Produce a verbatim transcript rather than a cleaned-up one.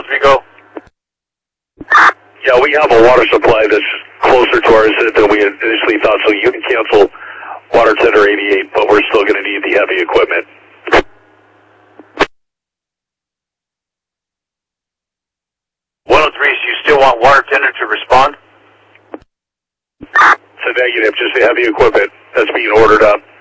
oh three, go. Yeah, we have a water supply that's closer to our incident than we initially thought, so you can cancel Water Tender eighty-eight, but we're still going to need the heavy equipment. one oh three, so you still want Water Tender to respond? It's a negative, just the heavy equipment that's being ordered up.